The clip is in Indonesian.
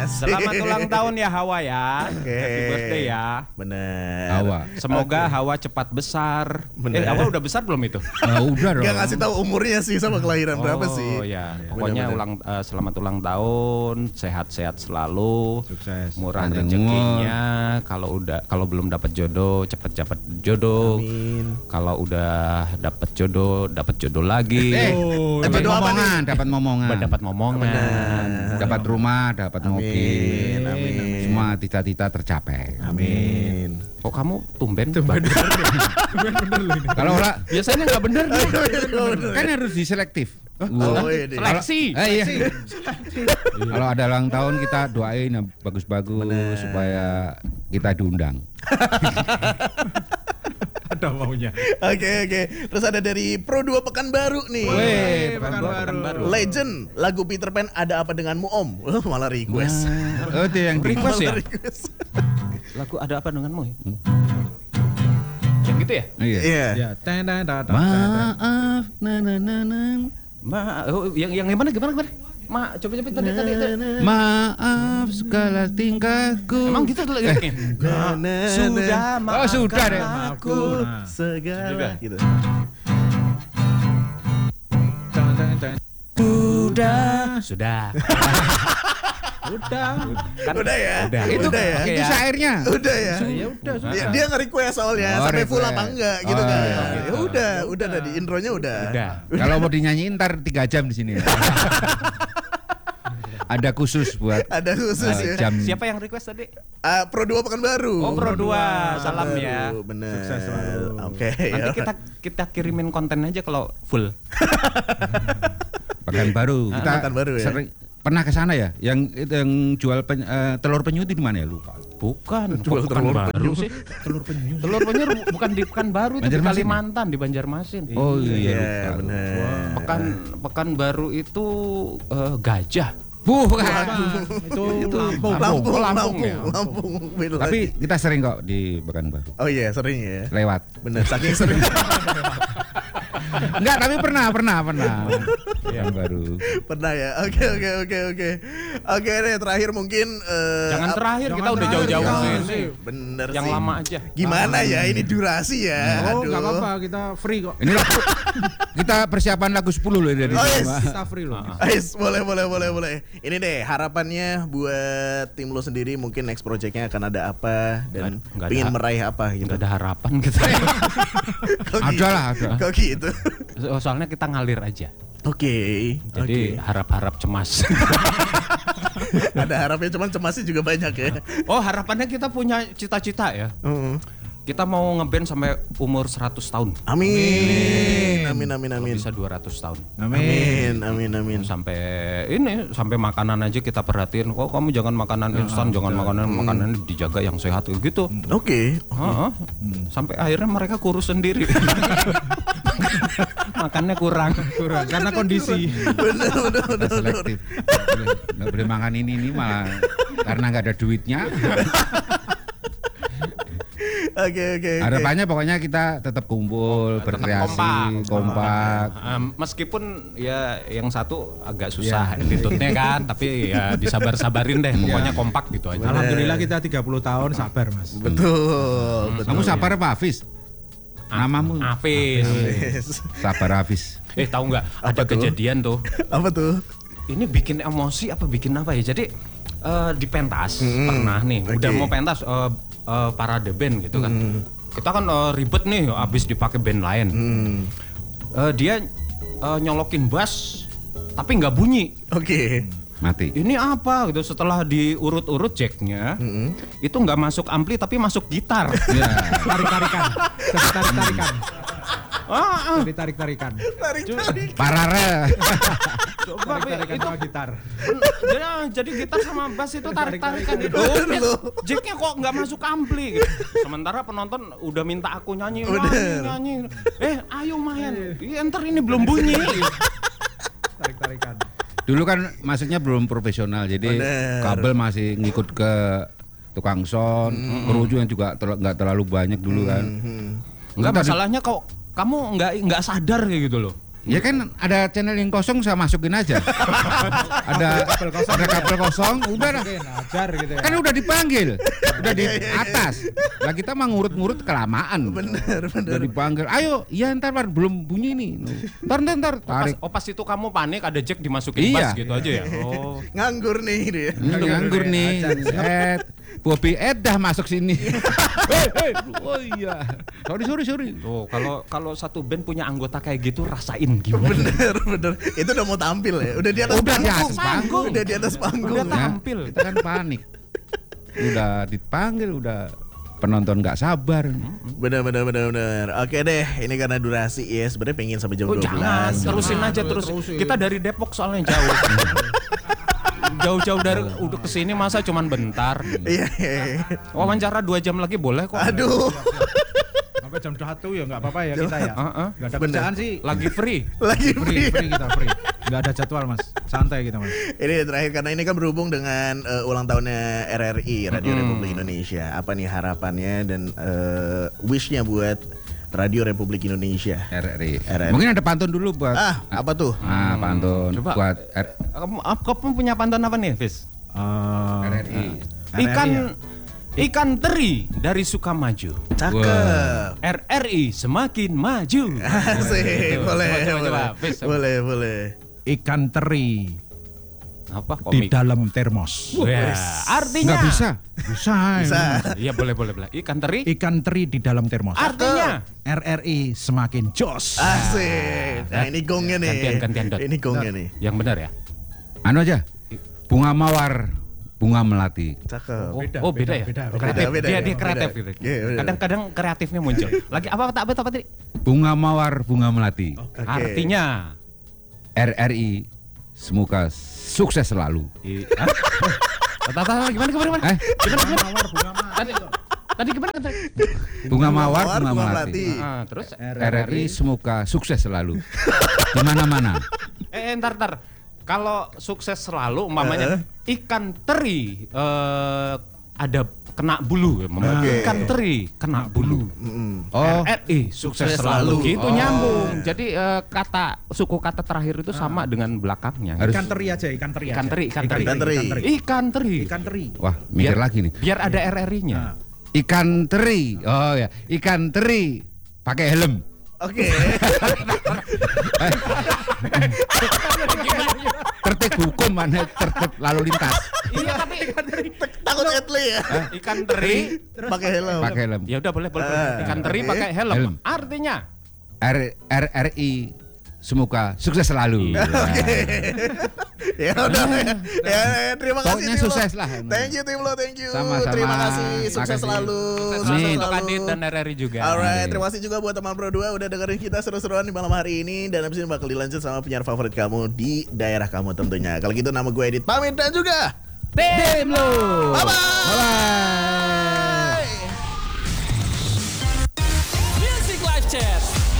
Selamat ulang tahun ya Hawa ya. Happy birthday ya. Bener. Hawa. Semoga Hawa cepat besar. Bener. Hawa udah besar belum itu? Udah dong. Gak ngasih tahu umurnya sih sama kelahiran berapa Oh sih. ya, pokoknya Bener-bener. selamat ulang tahun, sehat-sehat selalu, Sukses. murah Panjang rezekinya. Kalau belum dapat jodoh, cepet-cepet jodoh. Amin. Kalau udah dapat jodoh lagi. Dapat jodoh apa momongan, dapat momongan. Dapat momongan. Dapat rumah, dapat mobil. Amin. Semua cita-cita tercapai. Amin. Kok kamu tumben? Kalau orang Biasanya nggak bener. kan harus diselektif. Oh, ini. Seleksi. Iya. Kalau ada ulang tahun kita doain yang bagus-bagus supaya kita diundang. Ada maunya. Oke. Terus ada dari Pro 2 Pekanbaru nih. Weh, Pekanbaru. Legend, lagu Peter Pan Ada Apa Denganmu Om. Malah request. Oh, itu yang Request ya? Malah request. Lagu ada apa denganmu? Yang gitu ya? Iya. Iya. Ya, Maaf, Yang gimana? Coba tadi. maaf segala tingkahku. Emang gitu lagi. Sudah Oh, sudah deh. aku. Nah. segala gitu. Sudah. Kan Udah ya. Itu Udah ya. Oke itu ya. syairnya. Udah ya. Ya udah, Dia nge-request soalnya Oh, sampai full request. apa enggak gitu Oh, kan. iya. Ya udah tadi intronya udah. Kalau mau dinyanyiin ntar 3 jam di sini. Ada khusus buat Ada khusus ya. jam. Siapa yang request tadi? Pro 2 Pekanbaru. Oh, Pro 2. Salam ya. Bener. Sukses selalu. Oke. Nanti ya. kita kirimin konten aja kalau full. Pekanbaru. Kita Pekanbaru ya. sering pernah ke sana ya? Yang jual telur penyu itu di mana ya? Lupa. Bukan, Jual telur Pekanbaru sih. telur penyu. Telur penyu bukan di Pekanbaru, itu di Banjarmasin ya? Kalimantan, di Banjarmasin. Oh Iya, iya, lupa. bener. Pekanbaru itu gajah. Bukan. Itu Lampung. Lampung ya. Lampung. Beda Tapi lagi. kita sering kok di Pekanbaru. Oh iya sering ya. Lewat. Bener saking sering. Enggak, tapi pernah. Pekanbaru. Pernah ya. Oke deh terakhir mungkin Jangan terakhir, kita Jangan udah terakhir, jauh-jauh jangan sini. sih. Bener Yang sih. lama aja. Gimana ya ini durasi ya. Oh, Aduh. enggak apa-apa, kita free kok. Ini lagu, kita persiapan lagu 10 loh dari Oh, yes. semua. Kita free loh. Ais, boleh. Ini deh harapannya buat tim lo sendiri mungkin next projectnya akan ada apa dan Nggak pingin ada. meraih apa gitu. Nggak ada harapan kita. Kok Ada gitu? lah, ada. Kok gitu? Soalnya kita ngalir aja. Oke. Jadi harap-harap cemas. Ada harapnya cuman cemasnya juga banyak ya. Oh, harapannya kita punya cita-cita ya. Heeh. Kita mau ngeband sampai umur 100 tahun. Amin. Kalau bisa 200 tahun. Amin. Sampai makanan aja kita perhatiin. Kok kamu jangan makanan instan, jangan makanan dijaga yang sehat gitu. Oke. Heeh. Sampai akhirnya mereka kurus sendiri. Makannya kurang. Karena kondisi. Kita selektif. Nggak boleh makan ini malah karena nggak ada duitnya. Oke. Harapannya pokoknya kita tetap kumpul, Tetap berkreasi, kompak. Meskipun ya yang satu agak susah attitude-nya kan, tapi ya disabar-sabarin deh. Pokoknya kompak gitu aja. Alhamdulillah kita 30 tahun sabar, Mas. Betul. Kamu sabar apa Hafiz? Namamu Hafiz. Sabar Hafiz. Tahu nggak? Ada tuh? kejadian tuh. Apa tuh? Ini bikin emosi apa bikin apa ya? Jadi di pentas pernah nih. Udah Oke. mau pentas parade band gitu kan. Kita kan ribet nih abis dipakai band lain. Dia nyolokin bass tapi nggak bunyi. Oke. Mati. Ini apa gitu, setelah diurut-urut jacknya itu nggak masuk ampli tapi masuk gitar. Ya. Tarik-tarikan. Tarik-tarikan. Ah, Tarik-tarikan. Tarik. Parare. coba Tarik-tarikan itu sama gitar. jadi gitar sama bass itu tarik-tarikan gitu. Loh. Jacknya kok nggak masuk ampli gitu. Sementara penonton udah minta aku nyanyi. Ayo main. Ntar ini belum bunyi. Tarik-tarikan. Dulu kan masuknya belum profesional, jadi Bener. kabel masih ngikut ke tukang sound, kerucunya juga nggak terlalu banyak dulu kan. Enggak, masalahnya kok kamu nggak sadar kayak gitu loh. Ya kan ada channel yang kosong saya masukin aja. ada kabel kosong, udah lah. Mungkin ajar gitu ya. Kan udah dipanggil, udah di atas. Lah kita mah ngurut-ngurut kelamaan. Bener. Udah dipanggil, ayo, iya ntar Par, belum bunyi nih. Ntar, tarik. Pas itu kamu panik ada jack dimasukin Iya. bass gitu aja ya. Oh. Nganggur nih dia. Nganggur nih, set. Bobby Edah masuk sini. Hei, oh iya. Sorry. Tuh, kalau satu band punya anggota kayak gitu rasain gimana? Bener. Itu udah mau tampil ya. Udah di atas Udah di panggung. atas panggung. Udah di atas panggung. Udah tampil. Kita kan panik. Udah dipanggil, udah penonton nggak sabar. Bener. Oke deh, ini karena durasi ya. Sebenarnya pengen sampai jam 12. Jangan, terusin aja terus. Kita dari Depok soalnya jauh. Jauh-jauh dari udah kesini masa cuman bentar. Iya. Wawancara 2 jam lagi boleh kok. Aduh. Sampai jam 1 ya nggak apa-apa ya kita ya. Nggak ada Bener. kerjaan sih. Lagi free. Lagi Free kita free. Nggak ada jadwal mas. Santai kita mas. Ini terakhir karena ini kan berhubung dengan ulang tahunnya RRI Radio Republik Indonesia. Apa nih harapannya dan wishnya buat Radio Republik Indonesia? RRI. RRI. Mungkin ada pantun dulu buat. Apa tuh? Pantun Coba. buat Kamu punya pantun apa nih, Fis? RRI. Ikan teri dari Sukamaju. Cakep. RRI semakin maju. Asik. Gitu. Boleh. Coba, Fis. Boleh. Ikan teri Apa di komik? dalam termos. Ya, artinya. Nggak bisa. Bisa. Iya boleh. Ikan teri. Ikan teri di dalam termos. Artinya. RRI semakin jos. Asik. Nah ini gongnya nih. Gantian, Dot. Ini gongnya nih. Yang benar ya. Anu aja. Bunga mawar, bunga melati. Cakep. Beda ya. beda. Kreatif. Beda, Dia beda. kreatif gitu. Iya, beda. Kadang-kadang kreatifnya muncul. Lagi apa tadi? Bunga mawar, bunga melati. Oke. Artinya. RRI semoga sukses selalu. Gimana? Tadi gimana? Bunga mawar, bunga bunga melati. Terus RRI semoga sukses selalu. Di mana-mana. Ntar. Kalau sukses selalu, umpamanya ikan teri ada kena bulu, ikan teri kena bulu. Oh, RRI sukses selalu. Gitu nyambung. Jadi suku kata terakhir itu sama dengan belakangnya. Harus- Ikan teri aja. Ikan teri. wah, mikir lagi nih. Biar ada RRI-nya. Ikan teri. Oh ya, ikan teri pakai helm. Oke. Tertib hukum mana tertib lalu lintas. Iya, tapi Takut etle ya. ikan teri Pakai helm. Pakai helm. ya udah boleh. Ikan teri pakai helm. Helm. Artinya RRI semoga sukses selalu. Ya udah ya, terima kasih Pokoknya Tim Lo. sukses lah. Thank you Tim Lo, thank you. Sama-sama. Terima kasih, sukses Makasih. selalu. Amin. untuk Adit dan RRI juga. Alright, terima kasih juga buat teman Pro 2 udah dengerin kita seru-seruan di malam hari ini dan abis ini bakal dilanjut sama penyiar favorit kamu di daerah kamu tentunya. Kalau gitu nama gue Edit pamit dan juga Tim lo. bye bye.